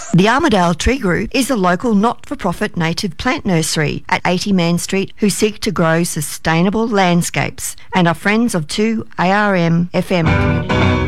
The Armidale Tree Group is a local not-for-profit native plant nursery at 80 Man Street who seek to grow sustainable landscapes and are friends of 2ARM FM community.